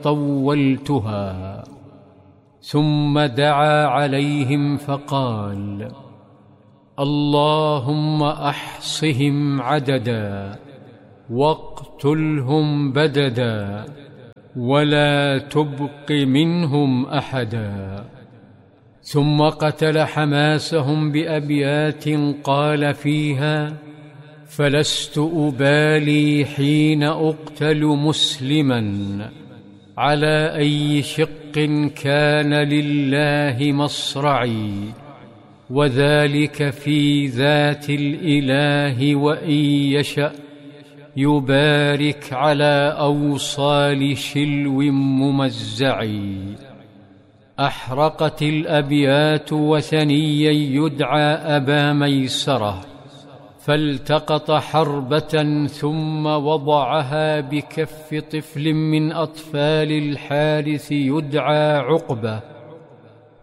فطولتها. ثم دعا عليهم فقال: اللهم أحصهم عددا واقتلهم بددا ولا تبق منهم أحدا. ثم قتل حماسهم بأبيات قال فيها: فلست أبالي حين أقتل مسلما على أي شق كان لله مصرعي، وذلك في ذات الإله وإن يشأ يبارك على أوصال شلو ممزعي. أحرقت الأبيات وثنيا يدعى أبا ميسرة، فالتقط حربة ثم وضعها بكف طفل من أطفال الحارث يدعى عقبة،